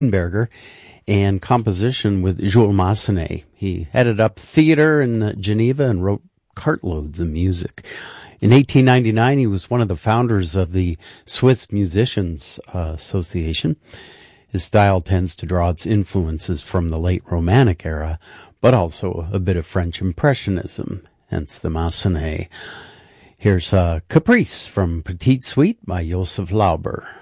Berger, and composition with Jules Massenet. He headed up theater in Geneva and wrote cartloads of music. In 1899, he was one of the founders of the Swiss Musicians Association. His style tends to draw its influences from the late Romantic era, but also a bit of French Impressionism, hence the Massenet. Here's Caprice from Petite Suite by Joseph Lauber.